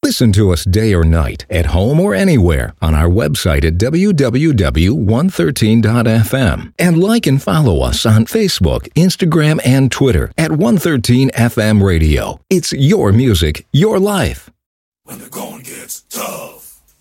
Listen to us day or night, at home or anywhere, on our website at www.113.fm. And like and follow us on Facebook, Instagram, and Twitter at 113FM Radio. It's your music, your life. When the going gets tough.